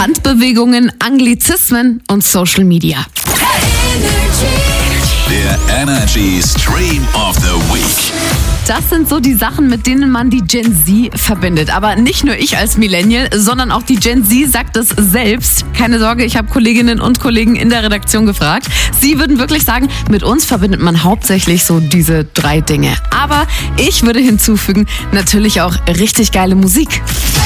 Handbewegungen, Anglizismen und Social Media. Der Energy Stream of the Week. Das sind so die Sachen, mit denen man die Gen Z verbindet. Aber nicht nur ich als Millennial, sondern auch die Gen Z sagt es selbst. Keine Sorge, ich habe Kolleginnen und Kollegen in der Redaktion gefragt. Sie würden wirklich sagen, mit uns verbindet man hauptsächlich so diese 3 Dinge. Aber ich würde hinzufügen, natürlich auch richtig geile Musik.